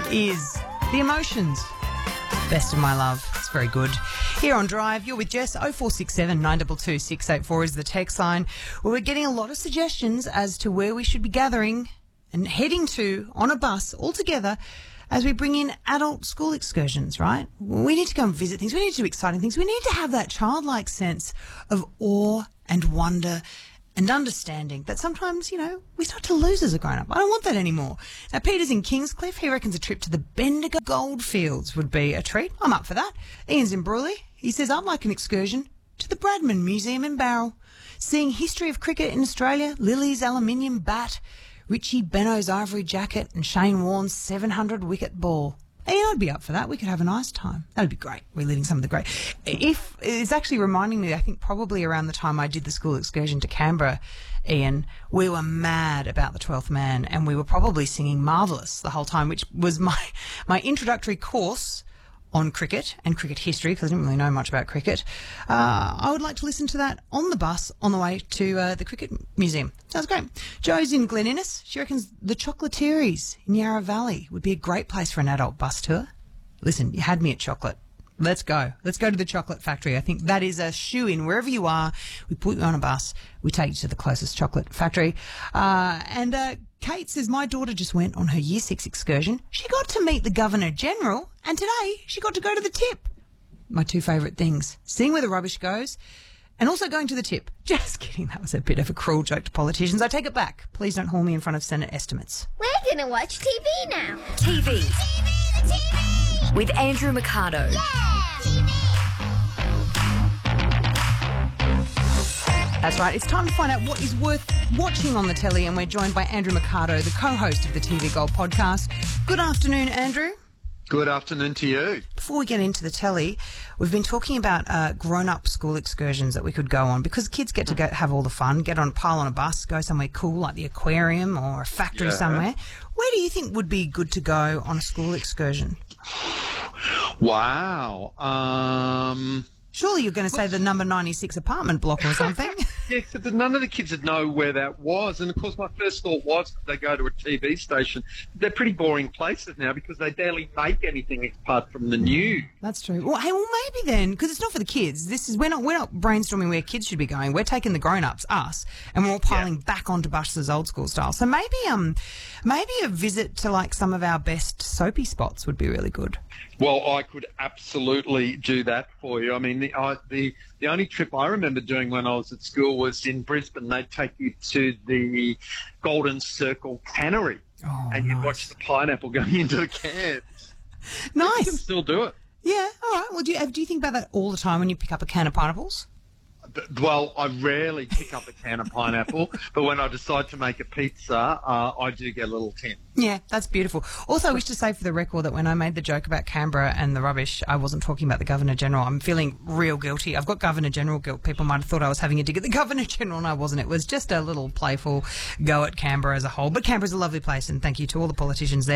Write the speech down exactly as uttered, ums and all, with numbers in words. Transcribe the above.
is The Emotions. Best of My Love. It's very good. Here on Drive, you're with Jess. oh four six seven, nine two two, six eight four is the text line. Well, we're getting a lot of suggestions as to where we should be gathering and heading to on a bus all together as we bring in adult school excursions, right? We need to go and visit things. We need to do exciting things. We need to have that childlike sense of awe and wonder and understanding that sometimes, you know, we start to lose as a grown-up. I don't want that anymore. Now, Peter's in Kingscliff. He reckons a trip to the Bendigo Goldfields would be a treat. I'm up for that. Ian's in Brewerley. He says, I'd like an excursion to the Bradman Museum in Barrel, seeing history of cricket in Australia, Lily's aluminium bat, Richie Beno's ivory jacket and Shane Warne's seven hundred wicket ball. Hey, I'd be up for that. We could have a nice time. That'd be great. Reliving some of the great. If it's actually reminding me, I think probably around the time I did the school excursion to Canberra, Ian, we were mad about the twelfth Man, and we were probably singing Marvellous the whole time, which was my my introductory course on cricket and cricket history, because I didn't really know much about cricket. Uh, I would like to listen to that on the bus on the way to uh, the Cricket Museum. Sounds great. Jo's in Glen Innes. She reckons the Chocolateries in Yarra Valley would be a great place for an adult bus tour. Listen, you had me at chocolate. Let's go. Let's go to the chocolate factory. I think that is a shoe-in. Wherever you are, we put you on a bus, we take you to the closest chocolate factory. Uh, and uh, Kate says, my daughter just went on her year six excursion. She got to meet the Governor-General, and today she got to go to the tip. My two favourite things, seeing where the rubbish goes and also going to the tip. Just kidding. That was a bit of a cruel joke to politicians. I take it back. Please don't haul me in front of Senate estimates. We're going to watch T V now. T V. T V, the T V! With Andrew Mercado. Yeah! That's right. It's time to find out what is worth watching on the telly, and we're joined by Andrew Mercado, the co-host of the T V Gold podcast. Good afternoon, Andrew. Good afternoon to you. Before we get into the telly, we've been talking about uh, grown-up school excursions that we could go on, because kids get to go, have all the fun, get on, pile on a bus, go somewhere cool like the aquarium or a factory Yeah. somewhere. Where do you think would be good to go on a school excursion? Wow. Um, Surely you're going to say the number ninety-six apartment block or something. yeah, except that none of the kids would know where that was. And, of course, my first thought was they go to a T V station. They're pretty boring places now because they barely make anything apart from the news. That's true. Well, hey, well, maybe then, because it's not for the kids. This is we're not we're not brainstorming where kids should be going. We're taking the grown-ups, us, and we're all piling Yeah. back onto buses old school style. So maybe um, maybe a visit to like some of our best soapy spots would be really good. Well, I could absolutely do that for you. I mean, the I, the the only trip I remember doing when I was at school was in Brisbane. They'd take you to the Golden Circle Cannery, Oh, and you'd nice. watch the pineapple going into the cans. You can Nice. still do it. Yeah. All right. Well, do you do you think about that all the time when you pick up a can of pineapples? Well, I rarely pick up a can of pineapple, but when I decide to make a pizza, uh, I do get a little tin. Yeah, that's beautiful. Also, I wish to say for the record that when I made the joke about Canberra and the rubbish, I wasn't talking about the Governor-General. I'm feeling real guilty. I've got Governor-General guilt. People might have thought I was having a dig at the Governor-General, and I wasn't. It was just a little playful go at Canberra as a whole. But Canberra's a lovely place, and thank you to all the politicians there.